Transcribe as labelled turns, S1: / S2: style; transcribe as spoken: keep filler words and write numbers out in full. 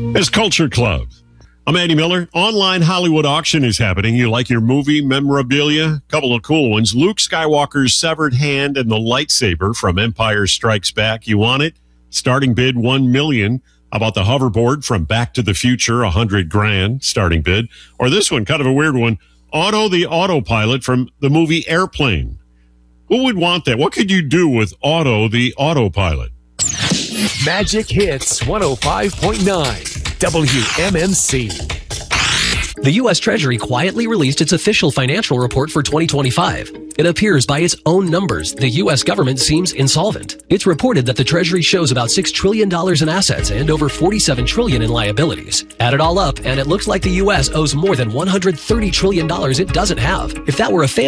S1: It's Culture Club. I'm Andy Miller. Online Hollywood auction is happening. You like your movie memorabilia? Couple of cool ones. Luke Skywalker's severed hand and the lightsaber from Empire Strikes Back. You want it? Starting bid one million dollars. How about the hoverboard from Back to the Future? A hundred grand starting bid. Or this one, kind of a weird one. Otto the Autopilot from the movie Airplane. Who would want that? What could you do with Otto the Autopilot?
S2: Magic Hits one oh five point nine W M M C.
S3: The U S Treasury quietly released its official financial report for twenty twenty-five. It appears by its own numbers, the U S government seems insolvent. It's reported that the Treasury shows about six trillion dollars in assets and over forty-seven trillion dollars in liabilities. Add it all up, and it looks like the U S owes more than one hundred thirty trillion dollars it doesn't have. If that were a family